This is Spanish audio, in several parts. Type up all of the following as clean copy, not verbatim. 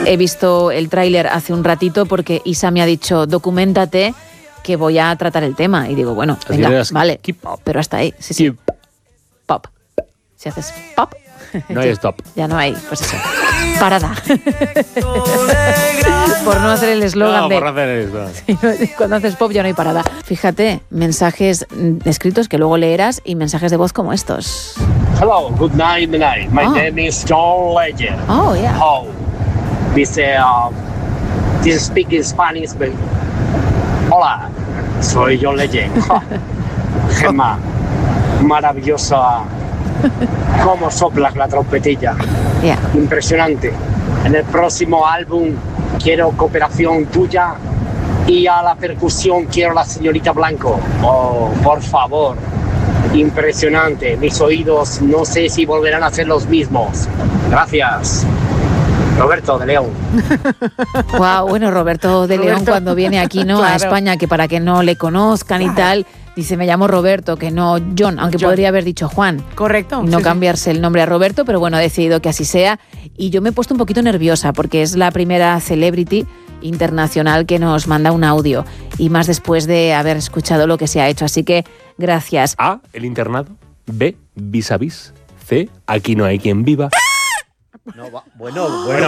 he visto el tráiler hace un ratito porque Isa me ha dicho, documéntate que voy a tratar el tema. Y digo, bueno, venga, vale, pero hasta ahí. Sí, sí. Pop. Si haces pop... No hay stop. Ya no hay, pues eso. Parada. Por no hacer el eslogan por no hacer el eslogan. Sí, cuando haces pop ya no hay parada. Fíjate, mensajes escritos que luego leerás y mensajes de voz como estos. Hello, good night. My name is John Legend. Oh, yeah. Oh, dice, this speaking Spanish. Hola, soy John Legend. Gemma, maravillosa. Cómo soplas la trompetilla. Yeah. Impresionante. En el próximo álbum quiero cooperación tuya y a la percusión quiero la señorita Blanco. Oh, por favor. Impresionante. Mis oídos no sé si volverán a ser los mismos. Gracias. Roberto de León. Wow, bueno, Roberto de León cuando viene aquí, ¿no? Claro. A España, que para que no le conozcan y tal, dice, me llamo Roberto, que no John, aunque podría haber dicho Juan. Correcto. Y no cambiarse el nombre a Roberto, pero bueno, ha decidido que así sea. Y yo me he puesto un poquito nerviosa porque es la primera celebrity internacional que nos manda un audio. Y más después de haber escuchado lo que se ha hecho. Así que, gracias. A, el internado. B, vis a vis. C, aquí no hay quien viva. No, bueno.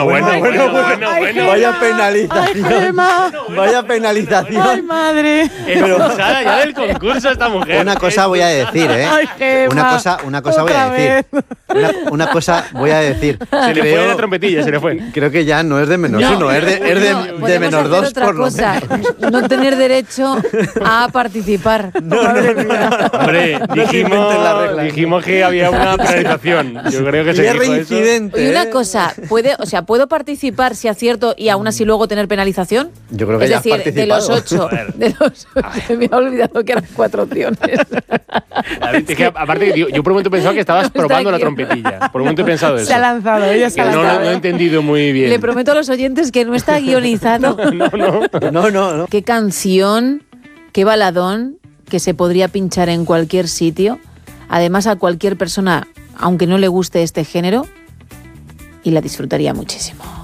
Vaya penalización. Vaya penalización. Ay, madre. Expulsada ya del concurso esta mujer. Una cosa voy a decir, ¿eh? Ay, Gemma. Una cosa voy a decir. Una cosa voy a decir. Se le fue la trompetilla, se le fue. Creo que ya no es de menos uno, es de menos dos por lo menos. No tener derecho a participar. Hombre, dijimos que había una penalización. Yo creo que se dijo reincidente. Y una cosa, ¿puedo participar si acierto y aún así luego tener penalización? Yo creo que es decir, de los 8, me he olvidado que eran 4 opciones. Es que, aparte, yo por un momento pensaba que estabas probando la trompetilla. Por un momento he pensado eso. Se ha lanzado, ella se ha lanzado. No he entendido muy bien. Le prometo a los oyentes que no está guionizado. No. Qué canción, qué baladón que se podría pinchar en cualquier sitio. Además, a cualquier persona, aunque no le guste este género, y la disfrutaría muchísimo.